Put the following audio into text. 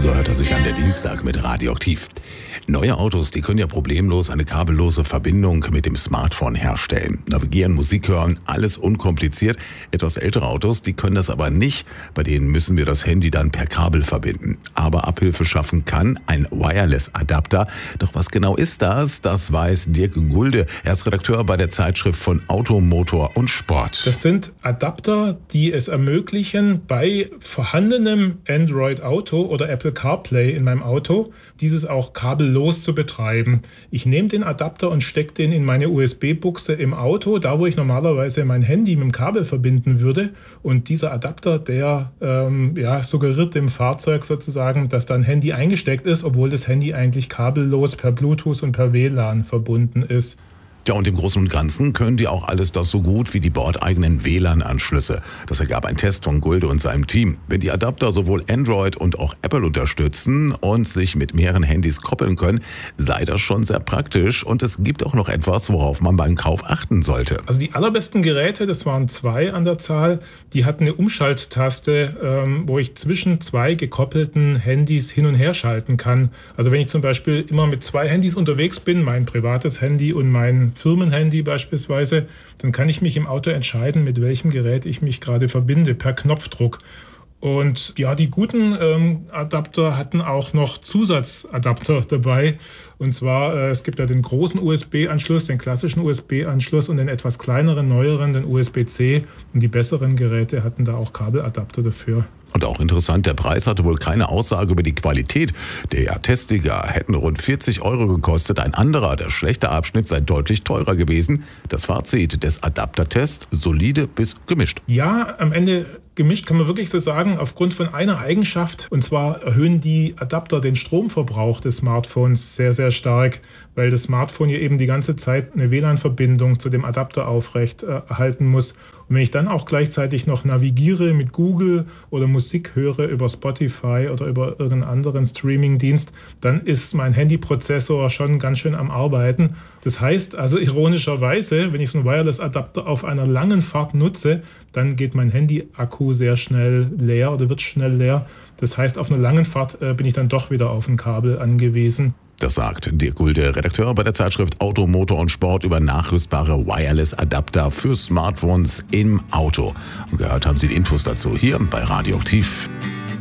So hört er sich an der Dienstag mit Radioaktiv. Neue Autos, die können ja problemlos eine kabellose Verbindung mit dem Smartphone herstellen. Navigieren, Musik hören, alles unkompliziert. Etwas ältere Autos, die können das aber nicht. Bei denen müssen wir das Handy dann per Kabel verbinden. Aber Abhilfe schaffen kann ein Wireless-Adapter. Doch was genau ist das? Das weiß Dirk Gulde. Er ist Redakteur bei der Zeitschrift von Auto, Motor und Sport. Das sind Adapter, die es ermöglichen, bei vorhandenem Android-Auto oder Apple CarPlay in meinem Auto, dieses auch kabellos zu betreiben. Ich nehme den Adapter und stecke den in meine USB-Buchse im Auto, da wo ich normalerweise mein Handy mit dem Kabel verbinden würde. Und dieser Adapter, der suggeriert dem Fahrzeug sozusagen, dass da ein Handy eingesteckt ist, obwohl das Handy eigentlich kabellos per Bluetooth und per WLAN verbunden ist. Ja, und im Großen und Ganzen können die auch alles das so gut wie die bordeigenen WLAN-Anschlüsse. Das ergab ein Test von Gulde und seinem Team. Wenn die Adapter sowohl Android und auch Apple unterstützen und sich mit mehreren Handys koppeln können, sei das schon sehr praktisch. Und es gibt auch noch etwas, worauf man beim Kauf achten sollte. Also die allerbesten Geräte, das waren 2 an der Zahl, die hatten eine Umschalttaste, wo ich zwischen 2 gekoppelten Handys hin und her schalten kann. Also wenn ich zum Beispiel immer mit 2 Handys unterwegs bin, mein privates Handy und mein Firmenhandy beispielsweise, dann kann ich mich im Auto entscheiden, mit welchem Gerät ich mich gerade verbinde, per Knopfdruck. Und ja, die guten Adapter hatten auch noch Zusatzadapter dabei. Und zwar, es gibt ja den großen USB-Anschluss, den klassischen USB-Anschluss und den etwas kleineren, neueren, den USB-C. Und die besseren Geräte hatten da auch Kabeladapter dafür. Und auch interessant, der Preis hatte wohl keine Aussage über die Qualität. Der Testsieger hätten rund 40 € gekostet. Ein anderer, der schlechte Abschnitt, sei deutlich teurer gewesen. Das Fazit des Adaptertests: solide bis gemischt. Ja, am Ende gemischt kann man wirklich so sagen, aufgrund von einer Eigenschaft. Und zwar erhöhen die Adapter den Stromverbrauch des Smartphones sehr, sehr stark, weil das Smartphone ja eben die ganze Zeit eine WLAN-Verbindung zu dem Adapter aufrecht erhalten muss. Und wenn ich dann auch gleichzeitig noch navigiere mit Google oder Musik höre über Spotify oder über irgendeinen anderen Streaming-Dienst, dann ist mein Handyprozessor schon ganz schön am Arbeiten. Das heißt also ironischerweise, wenn ich so einen Wireless-Adapter auf einer langen Fahrt nutze, dann geht mein Handy-Akku sehr schnell leer oder wird schnell leer. Das heißt, auf einer langen Fahrt bin ich dann doch wieder auf ein Kabel angewiesen. Das sagt Dirk Gulde, Redakteur bei der Zeitschrift Auto, Motor und Sport, über nachrüstbare Wireless-Adapter für Smartphones im Auto. Und gehört haben Sie die Infos dazu hier bei Radioaktiv.